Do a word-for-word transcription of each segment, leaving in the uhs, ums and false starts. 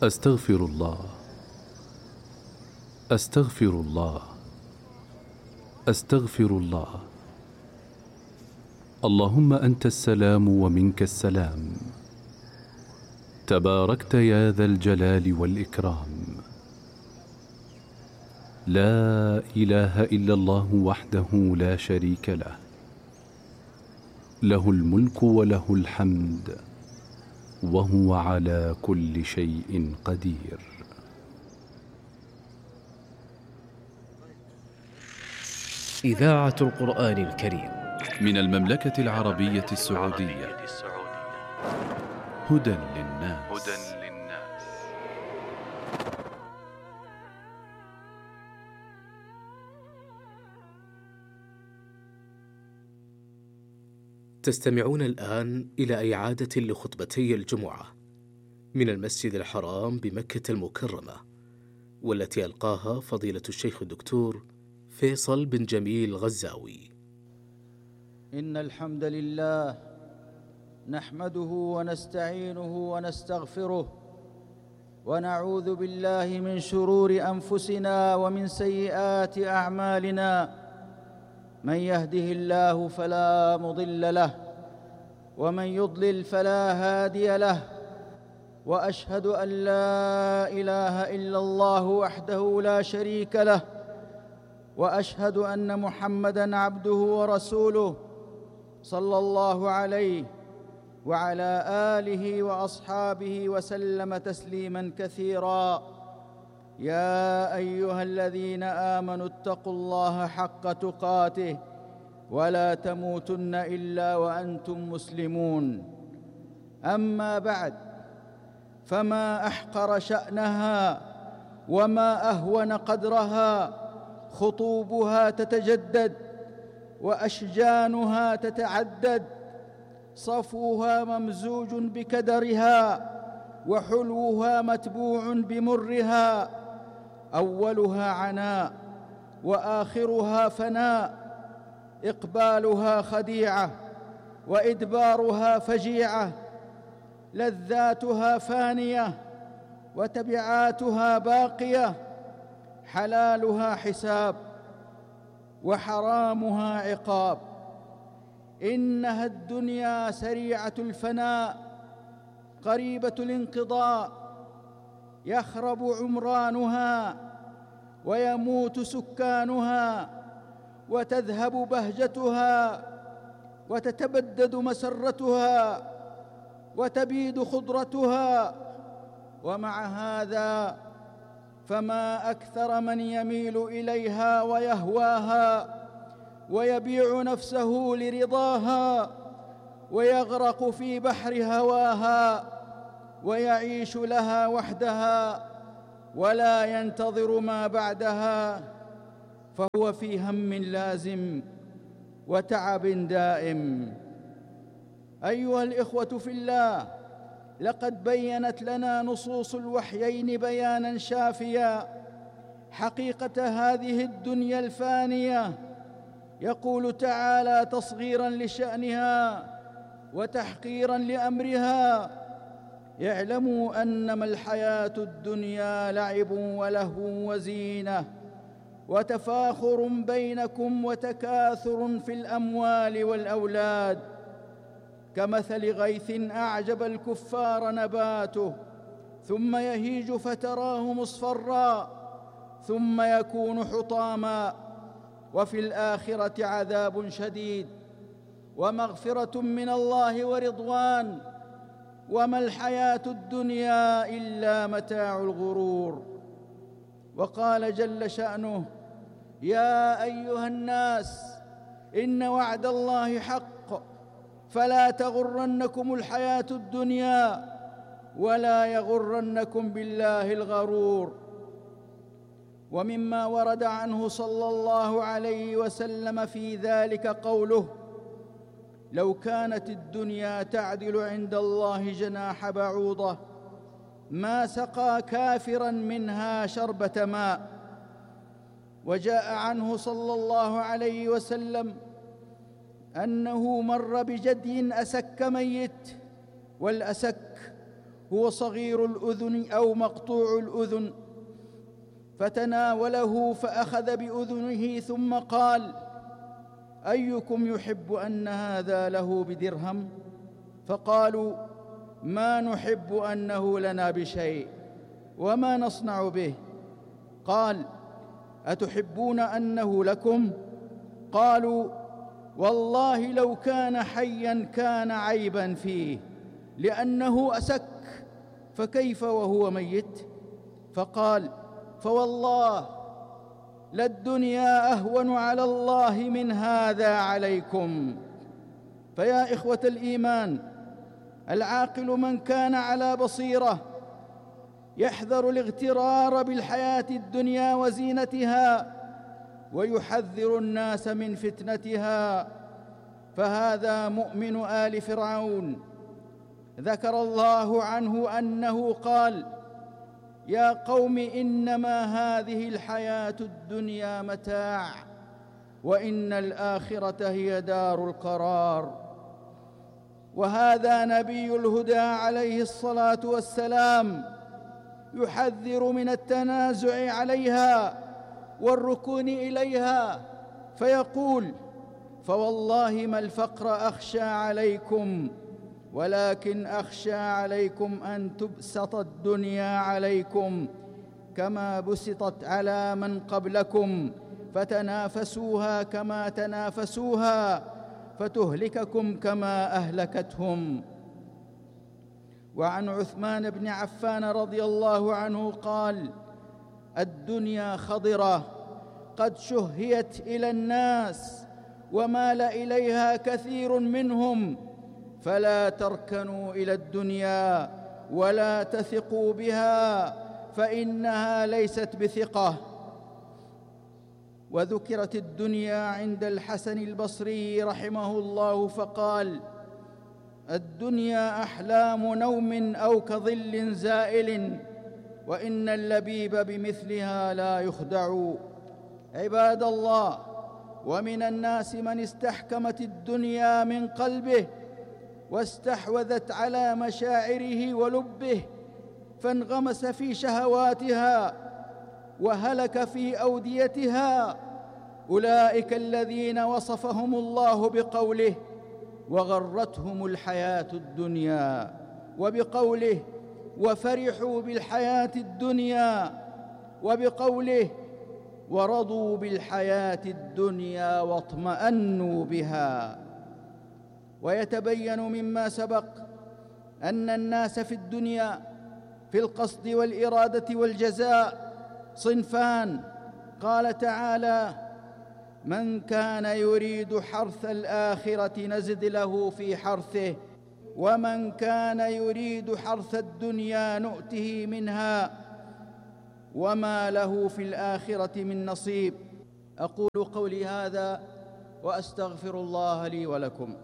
أستغفر الله أستغفر الله أستغفر الله. اللهم أنت السلام ومنك السلام، تباركت يا ذا الجلال والإكرام. لا إله إلا الله وحده لا شريك له، له الملك وله الحمد وهو على كل شيء قدير. إذاعة القرآن الكريم من المملكة العربية السعودية. هدى للناس. تستمعون الآن إلى إعادة لخطبتي الجمعة من المسجد الحرام بمكة المكرمة، والتي ألقاها فضيلة الشيخ الدكتور فيصل بن جميل غزاوي. إن الحمد لله نحمده ونستعينه ونستغفره، ونعوذ بالله من شرور أنفسنا ومن سيئات أعمالنا. من يهده الله فلا مضل له، ومن يضلل فلا هادي له، وأشهد أن لا إله إلا الله وحده لا شريك له، وأشهد أن محمدًا عبده ورسوله صلى الله عليه وعلى آله وأصحابه وسلم تسليماً كثيراً. يا أيها الذين آمنوا اتقوا الله حق تقاته ولا تموتن إلا وأنتم مسلمون. أما بعد، فما أحقر شأنها وما أهون قدرها. خطوبها تتجدد وأشجانها تتعدد، صفوها ممزوج بكدرها وحلوها متبوع بمرها. أولها عناء وآخرها فناء، إقبالها خديعة وإدبارها فجيعة، لذاتها فانية وتبعاتها باقية، حلالها حساب وحرامها عقاب. إنها الدنيا سريعة الفناء قريبة الانقضاء، يخرب عمرانها ويموت سكانها، وتذهب بهجتها وتتبدد مسرتها وتبيد خضرتها. ومع هذا فما أكثر من يميل إليها ويهواها ويبيع نفسه لرضاها، ويغرق في بحر هواها ويعيش لها وحدها ولا ينتظر ما بعدها، فهو في هم لازم وتعب دائم. أيها الإخوة في الله، لقد بيّنت لنا نصوص الوحيين بياناً شافياً حقيقة هذه الدنيا الفانية. يقول تعالى تصغيراً لشأنها وتحقيراً لأمرها: اعلموا أنما الحياة الدنيا لعب ولهو وزينة وتفاخر بينكم وتكاثر في الأموال والأولاد، كمثل غيث أعجب الكفار نباته ثم يهيج فتراه مصفرا ثم يكون حطاما، وفي الآخرة عذاب شديد ومغفرة من الله ورضوان، وما الحياة الدنيا إلا متاع الغرور. وقال جل شأنه: يا أيها الناس إن وعد الله حق فلا تغرنكم الحياة الدنيا ولا يغرنكم بالله الغرور. ومما ورد عنه صلى الله عليه وسلم في ذلك قوله: لو كانت الدنيا تعدل عند الله جناح بعوضة ما سقى كافراً منها شربة ماء. وجاء عنه صلى الله عليه وسلم أنه مر بجدي أسك ميت، والأسك هو صغير الأذن أو مقطوع الأذن، فتناوله فأخذ بأذنه ثم قال: أيكم يحب أن هذا له بدرهم؟ فقالوا: ما نحب أنه لنا بشيء، وما نصنع به؟ قال: أتحبون أنه لكم؟ قالوا: والله لو كان حيا كان عيبا فيه، لأنه أسك، فكيف وهو ميت؟ فقال: فوالله للدنيا أهون على الله من هذا عليكم. فيا إخوة الإيمان، العاقل من كان على بصيرة يحذر الاغترار بالحياة الدنيا وزينتها، ويحذر الناس من فتنتها، فهذا مؤمن آل فرعون. ذكر الله عنه أنه قال: يا قوم إنما هذه الحياة الدنيا متاع، وإن الآخرة هي دار القرار. وهذا نبي الهدى عليه الصلاة والسلام يحذر من التنازع عليها والركون إليها، فيقول: فوالله ما الفقر أخشى عليكم، ولكن أخشى عليكم أن تبسط الدنيا عليكم كما بسطت على من قبلكم، فتنافسوها كما تنافسوها، فتهلككم كما أهلكتهم. وعن عثمان بن عفان رضي الله عنه قال: الدنيا خضرة قد شهيت إلى الناس، ومال إليها كثير منهم، فلا تركنوا إلى الدنيا ولا تثقوا بها، فإنها ليست بثقة. وذكرت الدنيا عند الحسن البصري رحمه الله فقال: الدنيا أحلام نوم أو كظل زائل، وإن اللبيب بمثلها لا يخدع. عباد الله، ومن الناس من استحكمت الدنيا من قلبه واستحوذت على مشاعره ولبه، فانغمس في شهواتها وهلك في أوديتها. أولئك الذين وصفهم الله بقوله: وغرتهم الحياة الدنيا، وبقوله: وفرحوا بالحياة الدنيا، وبقوله: ورضوا بالحياة الدنيا واطمأنوا بها. ويتبين مما سبق أن الناس في الدنيا في القصد والإرادة والجزاء صنفان. قال تعالى: من كان يريد حرث الآخرة نزد له في حرثه، ومن كان يريد حرث الدنيا نؤته منها، وما له في الآخرة من نصيب. أقول قولي هذا وأستغفر الله لي ولكم.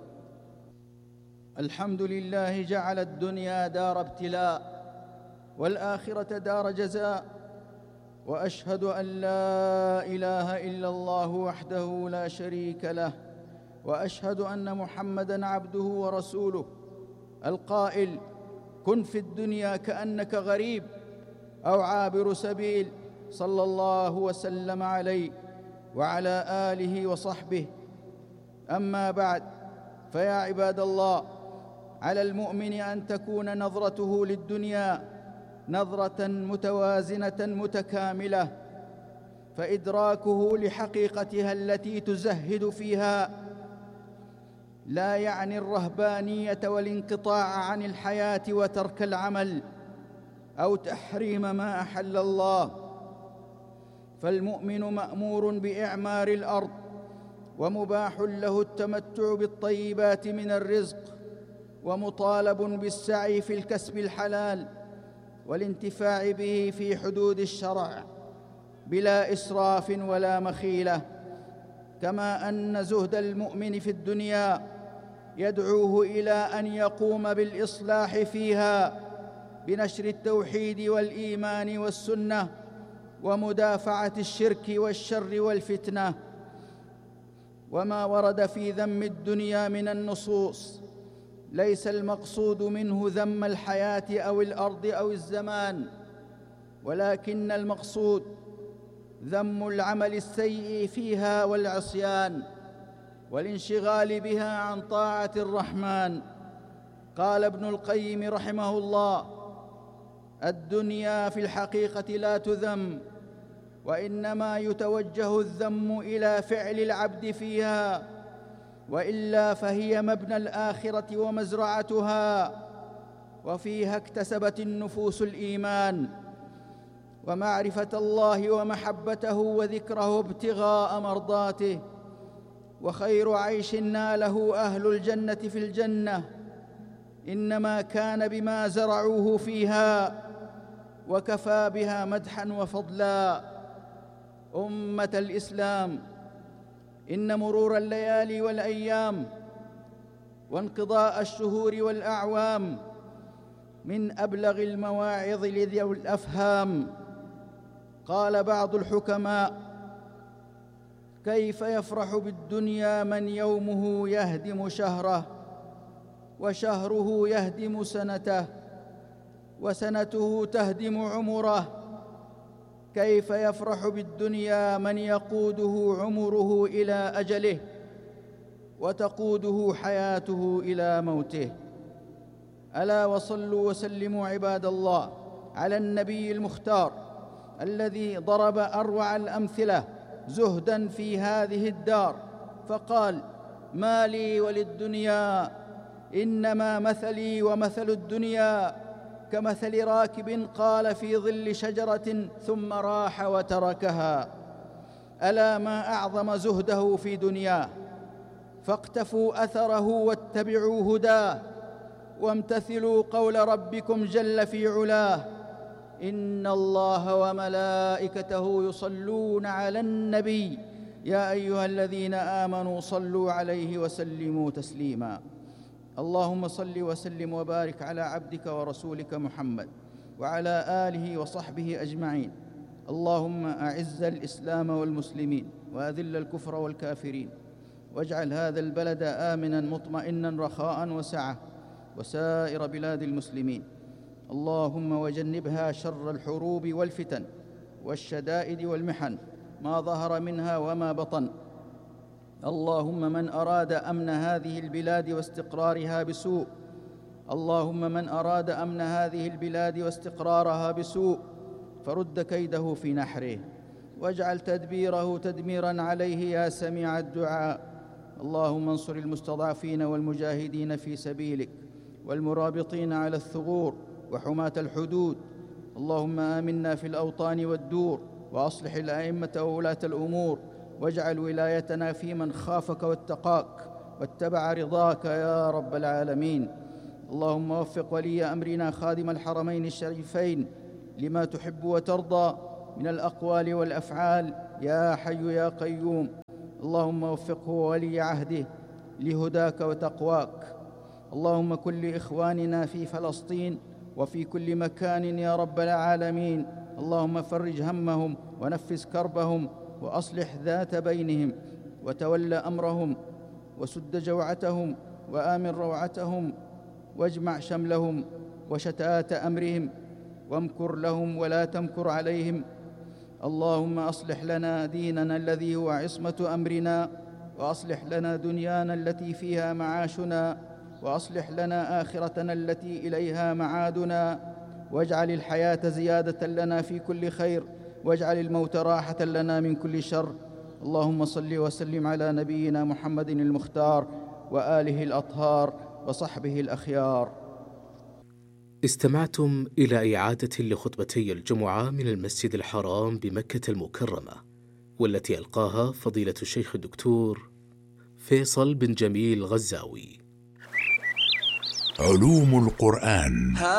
الحمد لله جعل الدنيا دار ابتلاء والآخرة دار جزاء، وأشهد أن لا إله إلا الله وحده لا شريك له، وأشهد أن محمدًا عبده ورسوله القائل: كن في الدنيا كأنك غريب أو عابر سبيل، صلى الله وسلم عليه وعلى آله وصحبه. أما بعد، فيا عباد الله، على المؤمن أن تكون نظرته للدنيا نظرة متوازنة متكاملة، فإدراكه لحقيقتها التي تزهد فيها لا يعني الرهبانية والانقطاع عن الحياة وترك العمل أو تحريم ما أحل الله. فالمؤمن مأمور بإعمار الأرض، ومباح له التمتع بالطيبات من الرزق، ومطالب بالسعي في الكسب الحلال والانتفاع به في حدود الشرع بلا إسراف ولا مخيلة. كما أن زهد المؤمن في الدنيا يدعوه إلى أن يقوم بالإصلاح فيها بنشر التوحيد والإيمان والسنة، ومدافعة الشرك والشر والفتنة. وما ورد في ذم الدنيا من النصوص ليس المقصود منه ذم الحياة أو الأرض أو الزمان، ولكن المقصود ذم العمل السيء فيها والعصيان والانشغال بها عن طاعة الرحمن. قال ابن القيم رحمه الله: الدنيا في الحقيقة لا تذم، وإنما يتوجه الذم إلى فعل العبد فيها، وإلا فهي مبنى الآخرة ومزرعتها، وفيها اكتسبت النفوس الإيمان ومعرفة الله ومحبته وذكره ابتغاء مرضاته. وخير عيش ناله أهل الجنة في الجنة إنما كان بما زرعوه فيها، وكفى بها مدحا وفضلا. أمة الإسلام، إن مرور الليالي والأيام وانقضاء الشهور والأعوام من أبلغ المواعظ لذوي الأفهام. قال بعض الحكماء: كيف يفرح بالدنيا من يومه يهدم شهره، وشهره يهدم سنته، وسنته تهدم عمره؟ كيف يفرح بالدنيا من يقوده عمره إلى أجله، وتقوده حياته إلى موته؟ ألا وصلوا وسلموا عباد الله على النبي المختار الذي ضرب أروع الأمثلة زهداً في هذه الدار، فقال: ما لي وللدنيا، إنما مثلي ومثل الدنيا كمثل راكب قال في ظل شجرة ثم راح وتركها. ألا ما أعظم زهده في دنياه، فاقتفوا أثره واتبعوا هداه، وامتثلوا قول ربكم جل في علاه: إن الله وملائكته يصلون على النبي يا أيها الذين آمنوا صلوا عليه وسلموا تسليما. اللهم صل وسلم وبارك على عبدك ورسولك محمد وعلى آله وصحبه أجمعين. اللهم أعز الإسلام والمسلمين وأذل الكفر والكافرين، واجعل هذا البلد آمناً مطمئناً رخاء وسعة، وسائر بلاد المسلمين. اللهم وجنبها شر الحروب والفتن والشدائد والمحن ما ظهر منها وما بطن. اللهم من أراد أمن هذه البلاد واستقرارها بسوء اللهم من أراد أمن هذه البلاد واستقرارها بسوء فرد كيده في نحره، واجعل تدبيره تدميراً عليه يا سميع الدعاء. اللهم انصر المستضعفين والمجاهدين في سبيلك والمرابطين على الثغور وحماة الحدود. اللهم آمنا في الأوطان والدور، وأصلح الأئمة وولاة الأمور، واجعل ولايتنا في من خافك واتقاك واتبع رضاك يا رب العالمين. اللهم وفق ولي أمرنا خادم الحرمين الشريفين لما تحب وترضى من الأقوال والأفعال يا حي يا قيوم. اللهم وفقه وولي عهده لهداك وتقواك. اللهم كن لإخواننا في فلسطين وفي كل مكان يا رب العالمين. اللهم فرج همهم ونفس كربهم وأصلح ذات بينهم، وتول أمرهم، وسد جوعتهم، وآمن روعتهم، واجمع شملهم وشتات أمرهم، وامكر لهم ولا تمكر عليهم. اللهم أصلح لنا ديننا الذي هو عصمة أمرنا، وأصلح لنا دنيانا التي فيها معاشنا، وأصلح لنا آخرتنا التي إليها معادنا، واجعل الحياة زيادة لنا في كل خير، واجعل الموت راحة لنا من كل شر. اللهم صل وسلم على نبينا محمد المختار وآله الأطهار وصحبه الأخيار. استمعتم إلى إعادة لخطبتي الجمعة من المسجد الحرام بمكة المكرمة، والتي ألقاها فضيلة الشيخ الدكتور فيصل بن جميل غزاوي. علوم القرآن.